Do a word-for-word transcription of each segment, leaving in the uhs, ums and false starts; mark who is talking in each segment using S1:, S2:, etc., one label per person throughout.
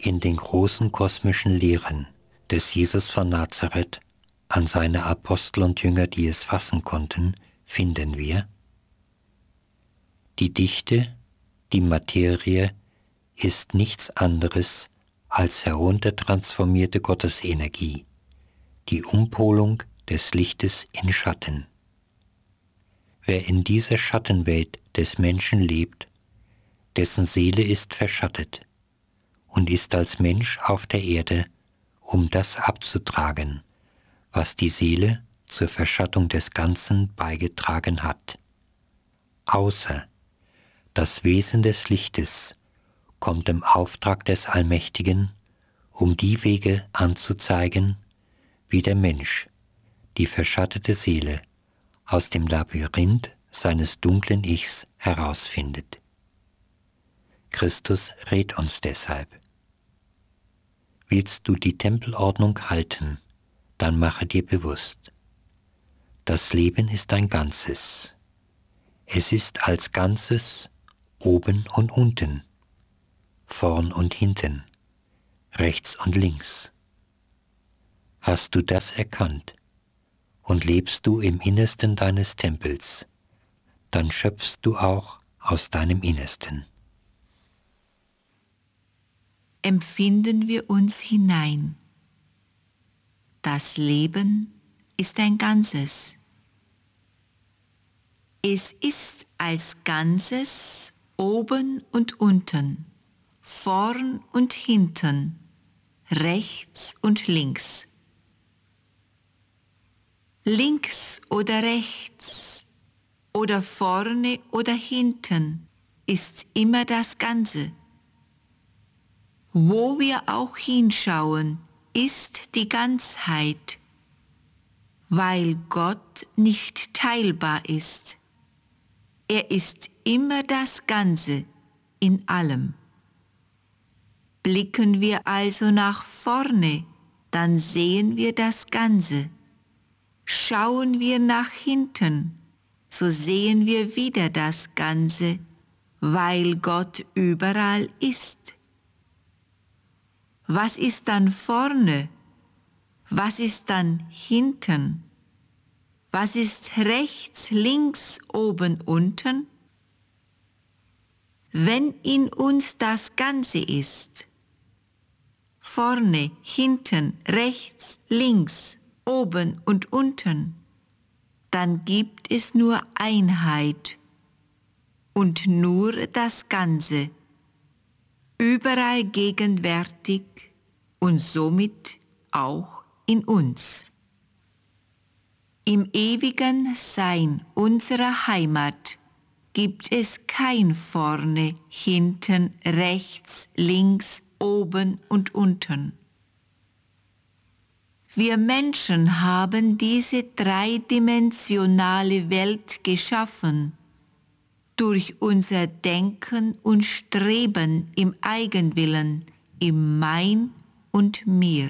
S1: in den großen kosmischen Lehren des Jesus von Nazareth an seine Apostel und Jünger, die es fassen konnten, finden wir: Die Dichte, die Materie, ist nichts anderes als heruntertransformierte Gottesenergie, die Umpolung des Lichtes in Schatten. Wer in dieser Schattenwelt des Menschen lebt, dessen Seele ist verschattet und ist als Mensch auf der Erde, um das abzutragen, was die Seele zur Verschattung des Ganzen beigetragen hat. Außer das Wesen des Lichtes kommt im Auftrag des Allmächtigen, um die Wege anzuzeigen, wie der Mensch die verschattete Seele aus dem Labyrinth seines dunklen Ichs herausfindet. Christus rät uns deshalb: Willst du die Tempelordnung halten, dann mache dir bewusst: Das Leben ist ein Ganzes. Es ist als Ganzes oben und unten, vorn und hinten, rechts und links. Hast du das erkannt und lebst du im Innersten deines Tempels, dann schöpfst du auch aus deinem Innersten.
S2: Empfinden wir uns hinein. Das Leben ist ein Ganzes. Es ist als Ganzes oben und unten, vorn und hinten, rechts und links. Links oder rechts oder vorne oder hinten ist immer das Ganze. Wo wir auch hinschauen, ist die Ganzheit, weil Gott nicht teilbar ist. Er ist immer das Ganze in allem. Blicken wir also nach vorne, dann sehen wir das Ganze. Schauen wir nach hinten, so sehen wir wieder das Ganze, weil Gott überall ist. Was ist dann vorne? Was ist dann hinten? Was ist rechts, links, oben, unten? Wenn in uns das Ganze ist, vorne, hinten, rechts, links, oben und unten, dann gibt es nur Einheit und nur das Ganze, überall gegenwärtig und somit auch in uns. Im ewigen Sein unserer Heimat gibt es kein vorne, hinten, rechts, links, oben und unten. Wir Menschen haben diese dreidimensionale Welt geschaffen, durch unser Denken und Streben im Eigenwillen, im Mein und Mir.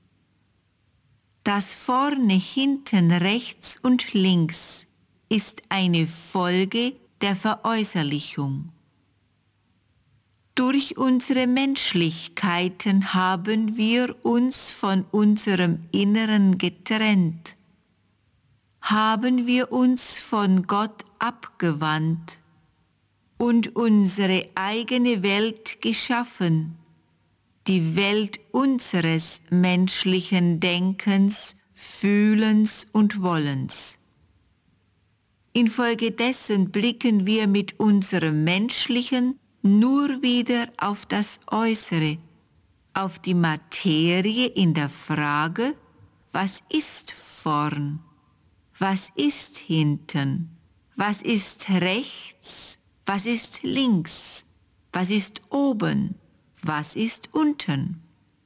S2: Das vorne, hinten, rechts und links ist eine Folge der Veräußerlichung. Durch unsere Menschlichkeiten haben wir uns von unserem Inneren getrennt, haben wir uns von Gott abgewandt und unsere eigene Welt geschaffen, die Welt unseres menschlichen Denkens, Fühlens und Wollens. Infolgedessen blicken wir mit unserem menschlichen nur wieder auf das Äußere, auf die Materie in der Frage, was ist vorn, was ist hinten, was ist rechts, was ist links, was ist oben, was ist unten.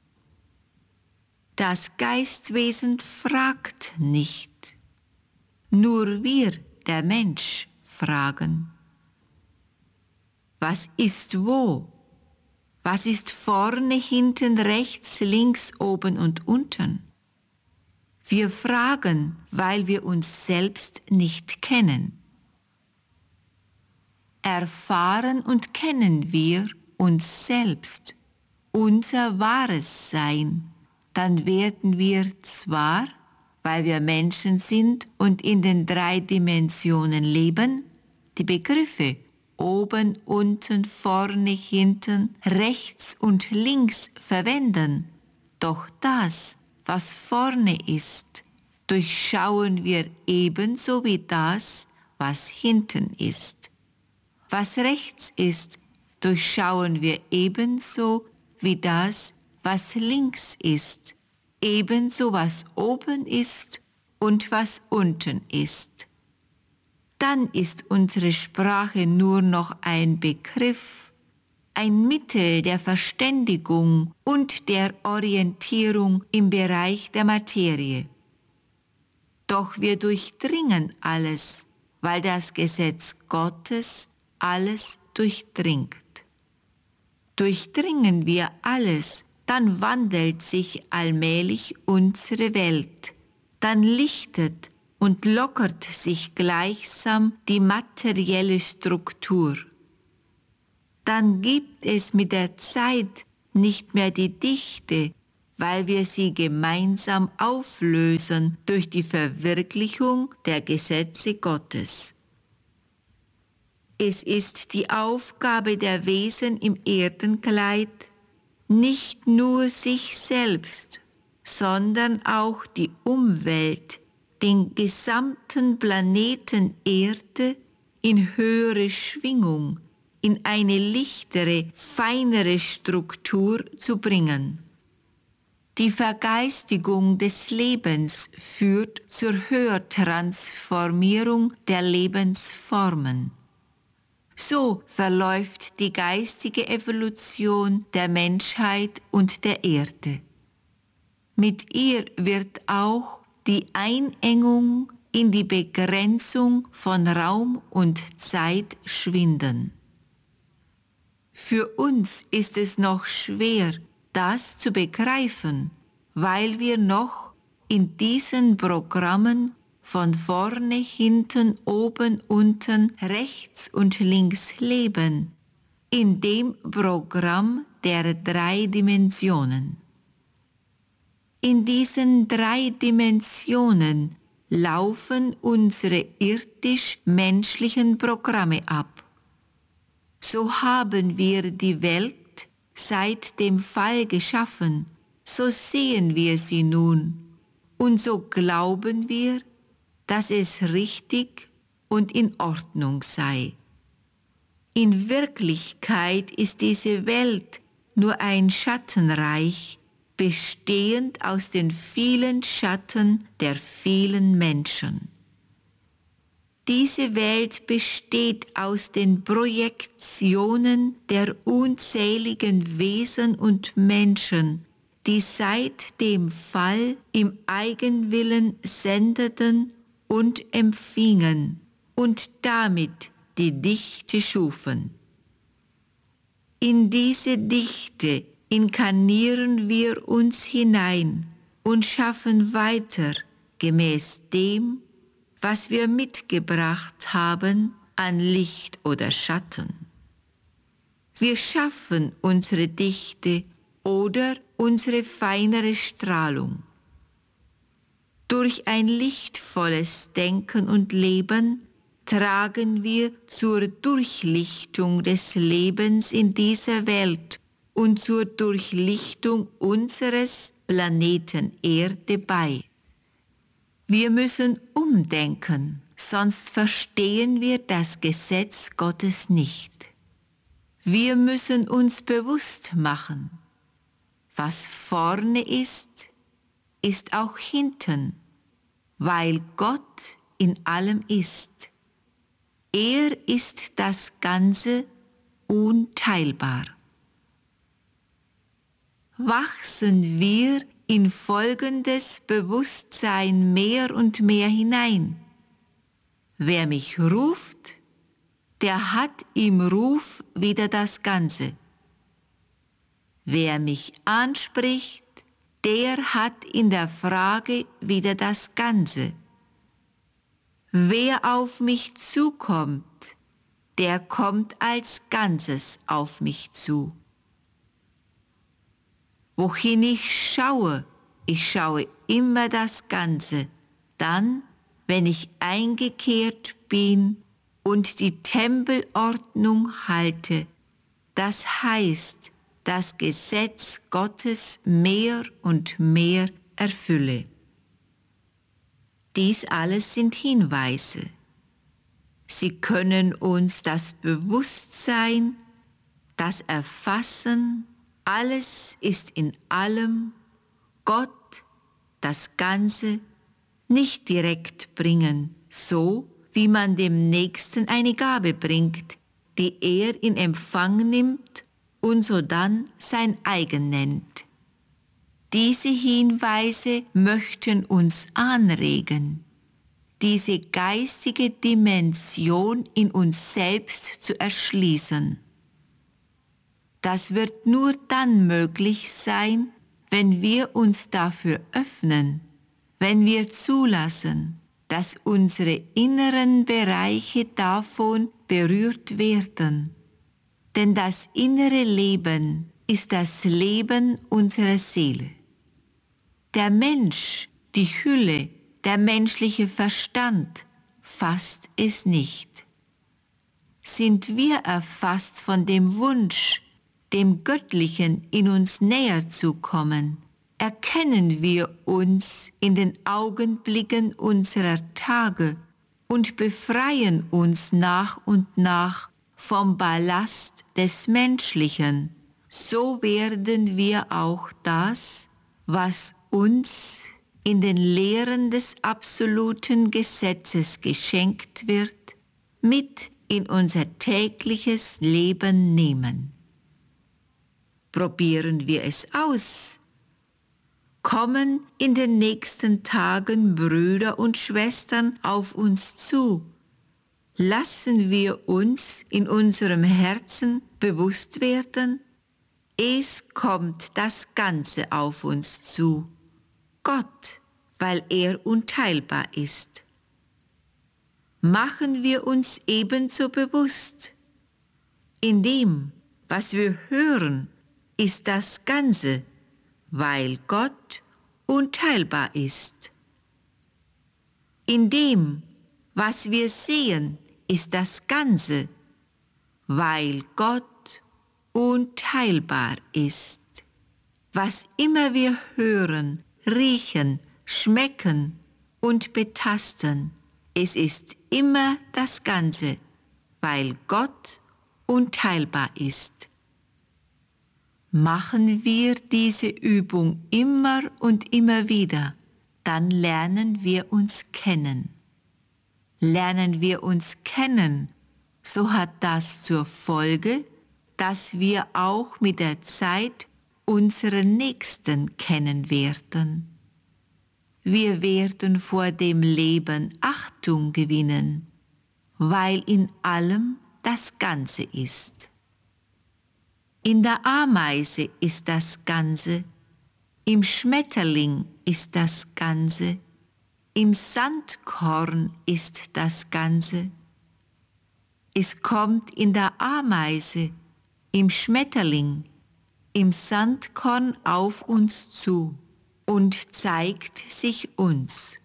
S2: Das Geistwesen fragt nicht, nur wir, der Mensch, fragen. Was ist wo? Was ist vorne, hinten, rechts, links, oben und unten? Wir fragen, weil wir uns selbst nicht kennen. Erfahren und kennen wir uns selbst unser wahres Sein, dann werden wir zwar, weil wir Menschen sind und in den drei Dimensionen leben, die Begriffe oben, unten, vorne, hinten, rechts und links verwenden. Doch das, was vorne ist, durchschauen wir ebenso wie das, was hinten ist. Was rechts ist, durchschauen wir ebenso wie das, was links ist, ebenso was oben ist und was unten ist. Dann ist unsere Sprache nur noch ein Begriff, ein Mittel der Verständigung und der Orientierung im Bereich der Materie. Doch wir durchdringen alles, weil das Gesetz Gottes alles durchdringt. Durchdringen wir alles, dann wandelt sich allmählich unsere Welt, dann lichtet und lockert sich gleichsam die materielle Struktur. Dann gibt es mit der Zeit nicht mehr die Dichte, weil wir sie gemeinsam auflösen durch die Verwirklichung der Gesetze Gottes. Es ist die Aufgabe der Wesen im Erdenkleid, nicht nur sich selbst, sondern auch die Umwelt, den gesamten Planeten Erde in höhere Schwingung, in eine lichtere, feinere Struktur zu bringen. Die Vergeistigung des Lebens führt zur Höhertransformierung der Lebensformen. So verläuft die geistige Evolution der Menschheit und der Erde. Mit ihr wird auch die Einengung in die Begrenzung von Raum und Zeit schwinden. Für uns ist es noch schwer, das zu begreifen, weil wir noch in diesen Programmen von vorne, hinten, oben, unten, rechts und links leben, in dem Programm der drei Dimensionen. In diesen drei Dimensionen laufen unsere irdisch-menschlichen Programme ab. So haben wir die Welt seit dem Fall geschaffen, so sehen wir sie nun und so glauben wir, dass es richtig und in Ordnung sei. In Wirklichkeit ist diese Welt nur ein Schattenreich, bestehend aus den vielen Schatten der vielen Menschen. Diese Welt besteht aus den Projektionen der unzähligen Wesen und Menschen, die seit dem Fall im Eigenwillen sendeten und empfingen und damit die Dichte schufen. In diese Dichte inkarnieren wir uns hinein und schaffen weiter gemäß dem, was wir mitgebracht haben an Licht oder Schatten. Wir schaffen unsere Dichte oder unsere feinere Strahlung. Durch ein lichtvolles Denken und Leben tragen wir zur Durchlichtung des Lebens in dieser Welt und zur Durchlichtung unseres Planeten Erde bei. Wir müssen umdenken, sonst verstehen wir das Gesetz Gottes nicht. Wir müssen uns bewusst machen, was vorne ist, ist auch hinten, weil Gott in allem ist. Er ist das Ganze unteilbar. Wachsen wir in folgendes Bewusstsein mehr und mehr hinein. Wer mich ruft, der hat im Ruf wieder das Ganze. Wer mich anspricht, der hat in der Frage wieder das Ganze. Wer auf mich zukommt, der kommt als Ganzes auf mich zu. Wohin ich schaue, ich schaue immer das Ganze. Dann, wenn ich eingekehrt bin und die Tempelordnung halte, das heißt, das Gesetz Gottes mehr und mehr erfülle. Dies alles sind Hinweise. Sie können uns das Bewusstsein, das Erfassen, alles ist in allem, Gott, das Ganze, nicht direkt bringen, so wie man dem Nächsten eine Gabe bringt, die er in Empfang nimmt und sodann sein eigen nennt. Diese Hinweise möchten uns anregen, diese geistige Dimension in uns selbst zu erschließen. Das wird nur dann möglich sein, wenn wir uns dafür öffnen, wenn wir zulassen, dass unsere inneren Bereiche davon berührt werden. Denn das innere Leben ist das Leben unserer Seele. Der Mensch, die Hülle, der menschliche Verstand fasst es nicht. Sind wir erfasst von dem Wunsch, dem Göttlichen in uns näher zu kommen, erkennen wir uns in den Augenblicken unserer Tage und befreien uns nach und nach vom Ballast des Menschlichen. So werden wir auch das, was uns in den Lehren des absoluten Gesetzes geschenkt wird, mit in unser tägliches Leben nehmen. Probieren wir es aus. Kommen in den nächsten Tagen Brüder und Schwestern auf uns zu. Lassen wir uns in unserem Herzen bewusst werden, es kommt das Ganze auf uns zu. Gott, weil er unteilbar ist. Machen wir uns ebenso bewusst, in dem, was wir hören, ist das Ganze, weil Gott unteilbar ist. In dem, was wir sehen, ist das Ganze, weil Gott unteilbar ist. Was immer wir hören, riechen, schmecken und betasten, es ist immer das Ganze, weil Gott unteilbar ist. Machen wir diese Übung immer und immer wieder, dann lernen wir uns kennen. Lernen wir uns kennen, so hat das zur Folge, dass wir auch mit der Zeit unseren Nächsten kennen werden. Wir werden vor dem Leben Achtung gewinnen, weil in allem das Ganze ist. In der Ameise ist das Ganze, im Schmetterling ist das Ganze, im Sandkorn ist das Ganze. Es kommt in der Ameise, im Schmetterling, im Sandkorn auf uns zu und zeigt sich uns.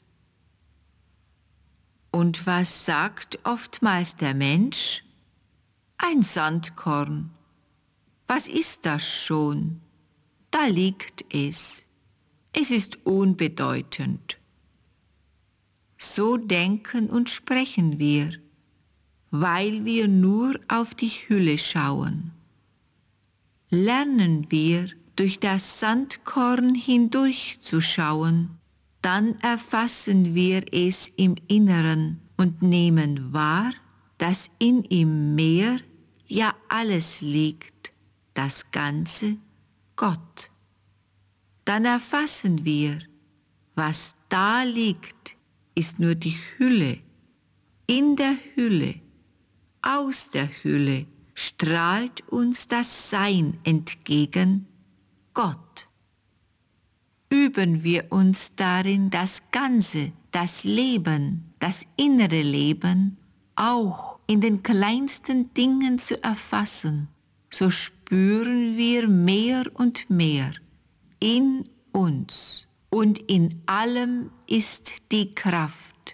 S2: Und was sagt oftmals der Mensch? Ein Sandkorn. Was ist das schon? Da liegt es. Es ist unbedeutend. So denken und sprechen wir, weil wir nur auf die Hülle schauen. Lernen wir, durch das Sandkorn hindurchzuschauen, dann erfassen wir es im Inneren und nehmen wahr, dass in ihm mehr, ja alles liegt, das Ganze Gott. Dann erfassen wir, was da liegt, ist nur die Hülle. In der Hülle, aus der Hülle strahlt uns das Sein entgegen, Gott. Üben wir uns darin, das Ganze, das Leben, das innere Leben, auch in den kleinsten Dingen zu erfassen, so spüren wir mehr und mehr, in uns und in allem ist die Kraft.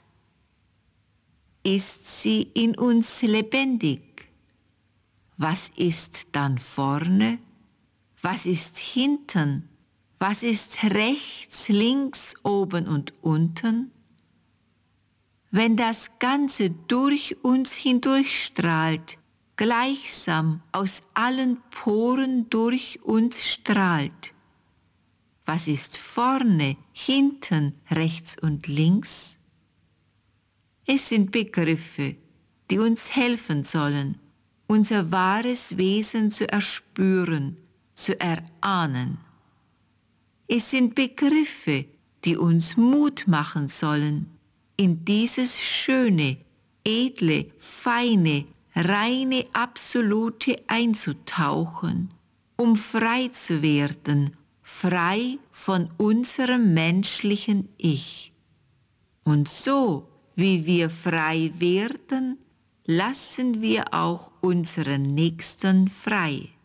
S2: Ist sie in uns lebendig? Was ist dann vorne? Was ist hinten? Was ist rechts, links, oben und unten? Wenn das Ganze durch uns hindurchstrahlt, gleichsam aus allen Poren durch uns strahlt, was ist vorne, hinten, rechts und links? Es sind Begriffe, die uns helfen sollen, unser wahres Wesen zu erspüren, zu erahnen. Es sind Begriffe, die uns Mut machen sollen, in dieses schöne, edle, feine, reine Absolute einzutauchen, um frei zu werden, frei von unserem menschlichen Ich. Und so, wie wir frei werden, lassen wir auch unseren Nächsten frei.